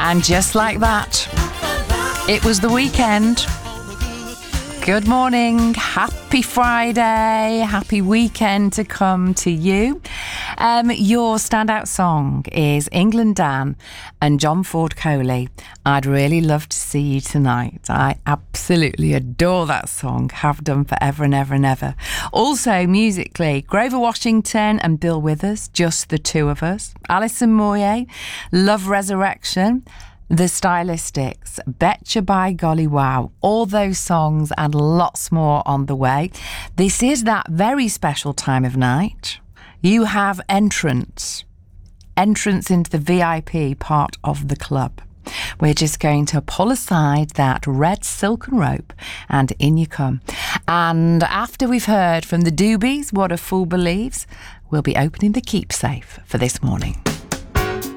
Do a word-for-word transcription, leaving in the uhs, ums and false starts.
And just like that, it was the weekend. Good morning, happy Friday, happy weekend to come to you. Um, your standout song is England Dan and John Ford Coley. I'd really love to see you tonight. I absolutely adore that song, have done forever and ever and ever. Also, musically, Grover Washington and Bill Withers, Just the Two of Us. Alison Moyet, Love Resurrection. The Stylistics, Betcha by Golly Wow, all those songs and lots more on the way. This is that very special time of night. You have entrance, entrance into the V I P part of the club. We're just going to pull aside that red silken rope and in you come. And after we've heard from the Doobies, What a Fool Believes, we'll be opening the keep safe for this morning.